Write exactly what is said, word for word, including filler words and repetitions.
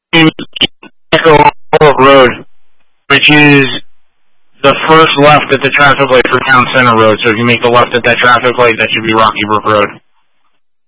Road, which is the first left at the traffic light for Town Center Road. So if you make the left at that traffic light, that should be Rocky Brook Road.